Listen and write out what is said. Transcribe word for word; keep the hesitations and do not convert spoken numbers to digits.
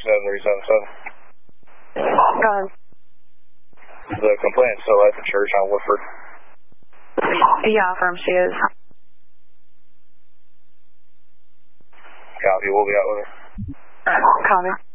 seven three seven seven. Go ahead. The complainant still at the church on Woodford. Yeah, affirm she is. Copy, we'll be out with her. Copy.